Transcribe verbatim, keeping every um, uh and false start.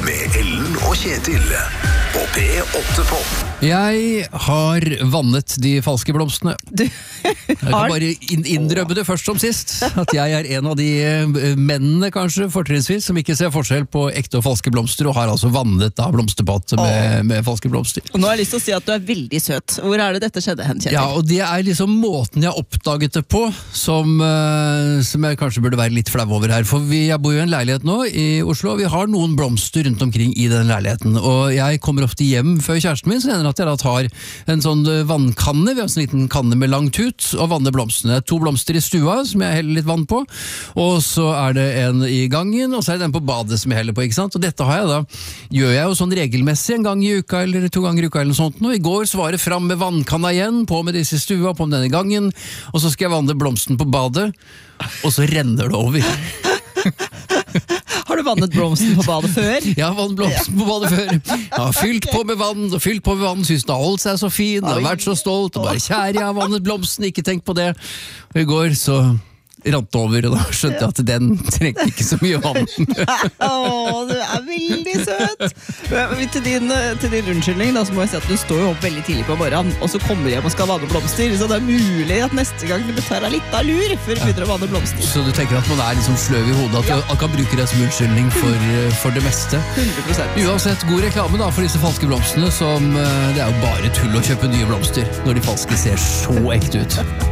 med Ellen og Kjetil på P åtte Pop. Jeg har vannet de falske blomstene. Du Jeg kan bare inn- innrømme det først som sist, at jeg er en av de eh, mennene kanskje, fortrinnsvis, som ikke ser forskjell på ekte og falske blomster, og har altså vannet da blomsterpotter med, med falske blomster. Og nå har jeg lyst til å si at du er veldig søt. Hvor er det dette skjedde hen, Kjetil? Ja, og det er liksom måten jeg oppdaget det på, som, eh, som jeg kanskje burde være litt flau over her. For vi, jeg bor jo i en leilighet nå i Oslo, og vi har noen blomster rundt omkring i den leiligheten. Og jeg kommer ofte hjem før kjæresten min, så ender at jeg da tar en sånn vannkanne, vi har en sånn liten kanne med lang tut, og vanner blomstene. Det er to blomster i stua, som jeg heller litt vann på, og så er det en i gangen, og så er det den på badet som jeg heller på, ikke sant? Og dette har jeg da, gjør jeg jo sånn regelmessig en gang i uka, eller to ganger i uka, eller noe sånt. Og i går så var det fram med vannkanna igjen, på med disse i stua, på med denne gangen, og så skal jeg vanne blomsten på badet, og så renner det over. Har du vannet blomsten på badet før? Jeg har vannet blomsten på badet før. Jeg har fylt på med vann, og fylt på med vann, synes den har holdt seg så fin, jeg har vært så stolt, og bare kjære, jeg har vannet blomsten, ikke tenk på det. Og i går så rant over, og da skjønte jeg at den trengte ikke så mye vann. Åh, du er veldig søt! Men Til din, til din unnskyldning da, så må jeg si at du står jo opp veldig tidlig på morgenen, og så kommer du hjem og skal vanne blomster, så det er mulig at neste gang du betar deg litt av lur før du begynner å vanne blomster. Så du tenker at man er liksom sløv i hodet, at du kan bruke det som unnskyldning for, for det meste. hundre prosent. Uansett, god reklame da for disse falske blomstene, som eh, det er jo bare tull å kjøpe nye blomster, når de falske ser så ekte ut.